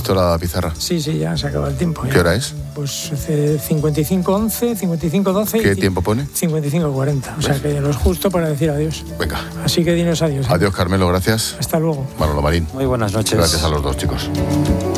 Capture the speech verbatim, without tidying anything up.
visto la pizarra? Sí, sí, ya se acaba el tiempo. ¿Qué ya. hora es? Pues eh, cincuenta y cinco once, cincuenta y cinco doce. ¿Qué y tiempo pone? cincuenta y cinco cuarenta. O sea que lo es justo para decir adiós. Venga. Así que dinos adiós. ¿eh? Adiós, Carmelo, gracias. Hasta luego. Manolo Marín. Muy buenas noches. Gracias a los dos, chicos.